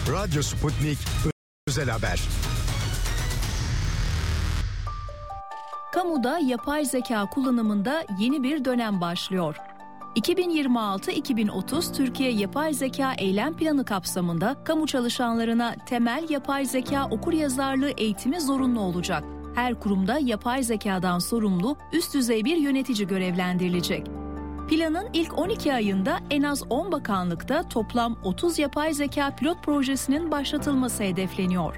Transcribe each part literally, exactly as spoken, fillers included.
Radyo Sputnik Özel Haber. Kamuda yapay zeka kullanımında yeni bir dönem başlıyor. iki bin yirmi altı iki bin otuz Türkiye Yapay Zeka Eylem Planı kapsamında kamu çalışanlarına temel yapay zeka okuryazarlığı eğitimi zorunlu olacak. Her kurumda yapay zekadan sorumlu üst düzey bir yönetici görevlendirilecek. Planın ilk on iki ayında en az on bakanlıkta toplam otuz yapay zeka pilot projesinin başlatılması hedefleniyor.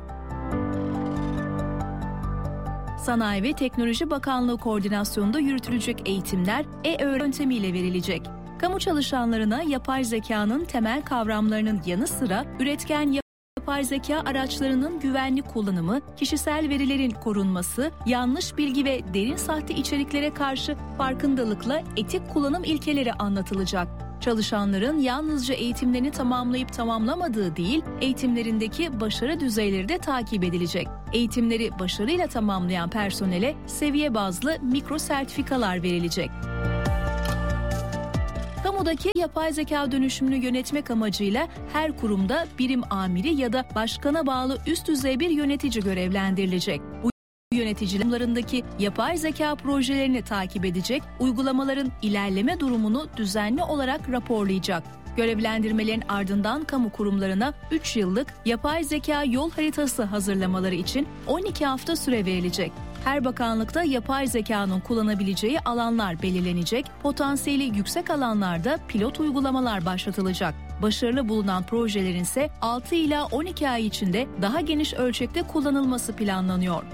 Sanayi ve Teknoloji Bakanlığı koordinasyonunda yürütülecek eğitimler e-öğretim yöntemiyle verilecek. Kamu çalışanlarına yapay zekanın temel kavramlarının yanı sıra üretken yapay zeka araçlarının güvenli kullanımı, kişisel verilerin korunması, yanlış bilgi ve derin sahte içeriklere karşı farkındalıkla etik kullanım ilkeleri anlatılacak. Çalışanların yalnızca eğitimlerini tamamlayıp tamamlamadığı değil, eğitimlerindeki başarı düzeyleri de takip edilecek. Eğitimleri başarıyla tamamlayan personele seviye bazlı mikro sertifikalar verilecek. Kamudaki yapay zeka dönüşümünü yönetmek amacıyla her kurumda birim amiri ya da başkana bağlı üst düzey bir yönetici görevlendirilecek. Bu yöneticilerindeki yapay zeka projelerini takip edecek, uygulamaların ilerleme durumunu düzenli olarak raporlayacak. Görevlendirmelerin ardından kamu kurumlarına üç yıllık yapay zeka yol haritası hazırlamaları için on iki hafta süre verilecek. Her bakanlıkta yapay zekanın kullanabileceği alanlar belirlenecek, potansiyeli yüksek alanlarda pilot uygulamalar başlatılacak. Başarılı bulunan projelerin ise altı ila on iki ay içinde daha geniş ölçekte kullanılması planlanıyor.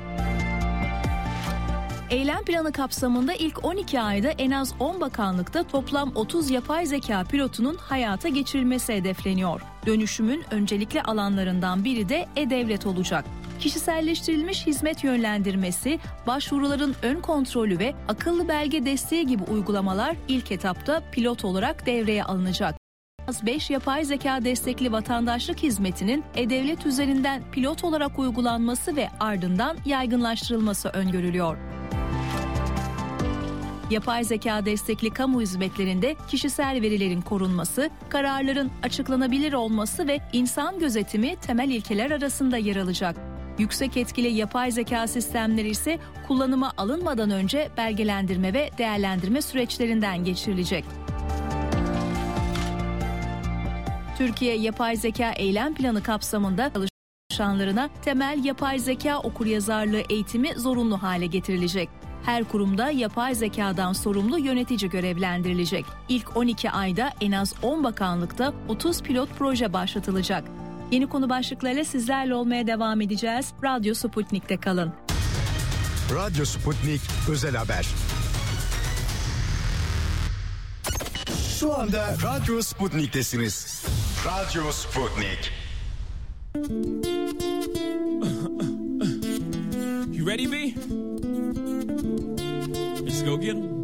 Eylem planı kapsamında ilk on iki ayda en az on bakanlıkta toplam otuz yapay zeka pilotunun hayata geçirilmesi hedefleniyor. Dönüşümün öncelikli alanlarından biri de e-devlet olacak. Kişiselleştirilmiş hizmet yönlendirmesi, başvuruların ön kontrolü ve akıllı belge desteği gibi uygulamalar ilk etapta pilot olarak devreye alınacak. beş yapay zeka destekli vatandaşlık hizmetinin e-devlet üzerinden pilot olarak uygulanması ve ardından yaygınlaştırılması öngörülüyor. Yapay zeka destekli kamu hizmetlerinde kişisel verilerin korunması, kararların açıklanabilir olması ve insan gözetimi temel ilkeler arasında yer alacak. Yüksek etkili yapay zeka sistemleri ise kullanıma alınmadan önce belgelendirme ve değerlendirme süreçlerinden geçirilecek. Türkiye Yapay Zeka Eylem Planı kapsamında çalışanlarına temel yapay zeka okuryazarlığı eğitimi zorunlu hale getirilecek. Her kurumda yapay zekadan sorumlu yönetici görevlendirilecek. İlk on iki ayda en az on bakanlıkta otuz pilot proje başlatılacak. Yeni konu başlıklarıyla sizlerle olmaya devam edeceğiz. Radyo Sputnik'te kalın. Radyo Sputnik Özel Haber. Şu anda Radyo Sputnik'tesiniz. Radyo Sputnik. You ready, B? Let's go get 'em.